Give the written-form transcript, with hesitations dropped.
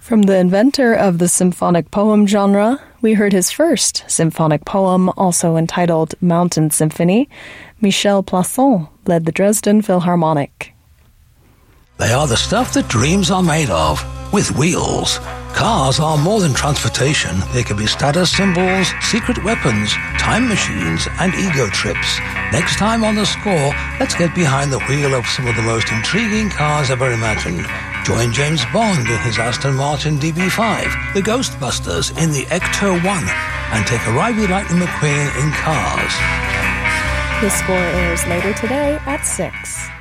From the inventor of the symphonic poem genre, we heard his first symphonic poem, also entitled Mountain Symphony. Michel Plasson led the Dresden Philharmonic. They are the stuff that dreams are made of, with wheels. Cars are more than transportation. They can be status symbols, secret weapons, time machines, and ego trips. Next time on The Score, let's get behind the wheel of some of the most intriguing cars ever imagined. Join James Bond in his Aston Martin DB5, the Ghostbusters in the Ecto 1, and take a ride with Lightning McQueen in Cars. The Score airs later today at 6.